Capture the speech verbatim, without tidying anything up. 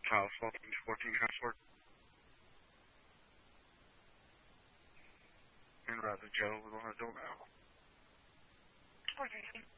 House, welcome to fourteen Transport. And rather Joe, we're going to do now. four thirty.